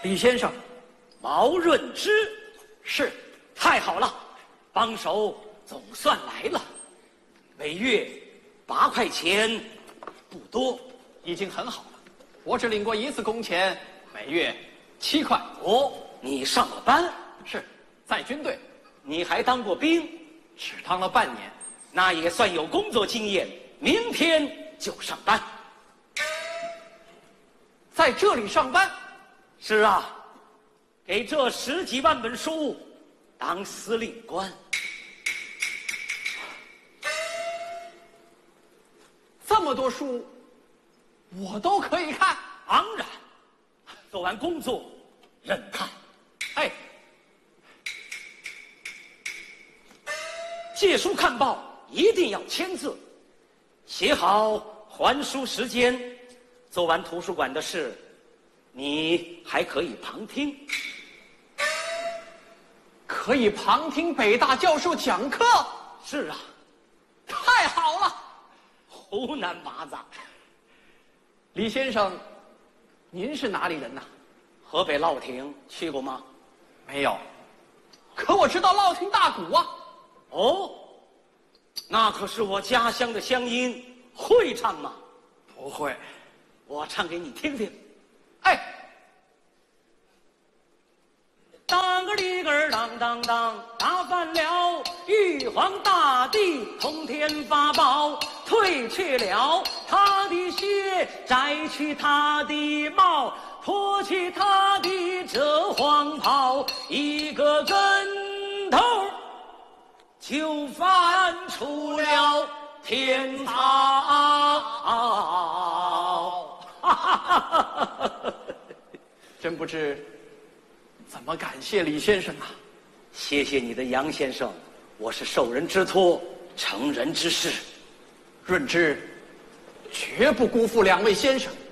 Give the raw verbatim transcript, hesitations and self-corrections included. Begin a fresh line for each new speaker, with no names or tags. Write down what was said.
李先生，
毛润之，
是，
太好了，帮手总算来了。每月八块钱，不多，
已经很好了。我只领过一次工钱，每月七块。
哦，你上了班？
是，在军队。
你还当过兵？
只当了半年。
那也算有工作经验。明天就上班。
在这里上班？
是啊，给这十几万本书当司令官。
这么多书，我都可以看。
当然，做完工作任看。
哎，
借书看报一定要签字，写好还书时间。做完图书馆的事，你还可以旁听。
可以旁听北大教授讲课？
是啊，
太好了。
湖南娃子。
李先生，您是哪里人呐？
河北乐亭去过吗？
没有。可我知道乐亭大鼓啊。
哦，那可是我家乡的乡音，会唱吗？
不会。
我唱给你听听。
哎，
当个里个儿当当当，打翻了玉皇大帝，通天法宝退去了他的靴，摘去他的帽，脱去他的这黄袍，一个跟头就翻出了天堂。
真不知怎么感谢李先生啊！
谢谢你的杨先生，我是受人之托，成人之事。
润之绝不辜负两位先生。